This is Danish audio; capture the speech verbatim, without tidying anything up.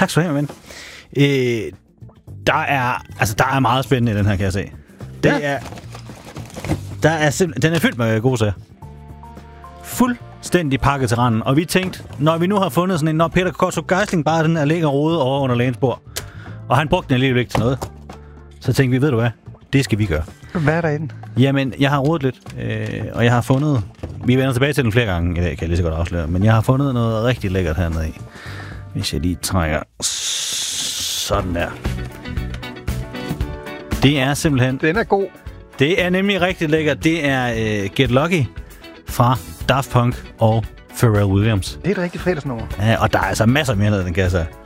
Tak skal du have, ven. Øh, der er, altså, der er meget spændende i den her, kan jeg se. Det ja. er... Der er simpel- den er fyldt med gode sager. Fuldstændig pakket til randen. Og vi tænkte, når vi nu har fundet sådan en, når Peter Kortrup Geisling bare den er ligger rode over under lægens bord, og han brugte den alligevel ikke til noget, så tænkte vi, ved du hvad, det skal vi gøre. Hvad er der i den? Jamen, jeg har rodet lidt, øh, og jeg har fundet... Vi vender tilbage til den flere gange i dag, kan jeg lige så godt afsløre, men jeg har fundet noget rigtig lækkert hernede i. Hvis jeg lige trækker sådan der. Det er simpelthen... Den er god. Det er nemlig rigtig lækkert. Det er uh, Get Lucky fra Daft Punk og Pharrell Williams. Det er et rigtigt fredagsnummer. Ja, og der er altså masser mere ned, den kan jeg sige.